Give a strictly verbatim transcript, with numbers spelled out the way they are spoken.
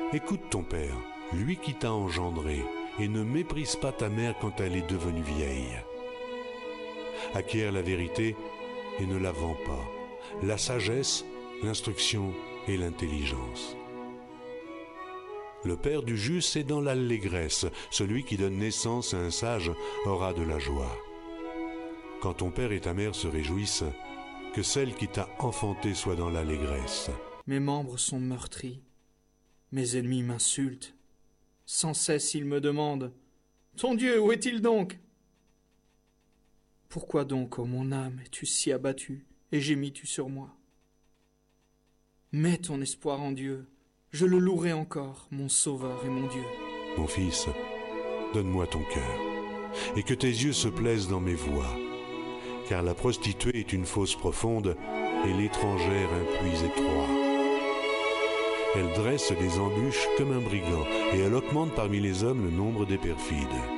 Écoute ton père, lui qui t'a engendré, et ne méprise pas ta mère quand elle est devenue vieille. Acquiert la vérité et ne la vends pas, la sagesse, l'instruction et l'intelligence. Le père du juste est dans l'allégresse, celui qui donne naissance à un sage aura de la joie. Quand ton père et ta mère se réjouissent, que celle qui t'a enfanté soit dans l'allégresse. Mes membres sont meurtris, mes ennemis m'insultent. Sans cesse ils me demandent « Ton Dieu, où est-il donc ?» Pourquoi donc, ô mon âme, es-tu si abattue et gémis-tu sur moi? Mets ton espoir en Dieu, je le louerai encore, mon Sauveur et mon Dieu. Mon fils, donne-moi ton cœur, et que tes yeux se plaisent dans mes voies, car la prostituée est une fosse profonde, et l'étrangère un puits étroit. Elle dresse des embûches comme un brigand, et elle augmente parmi les hommes le nombre des perfides.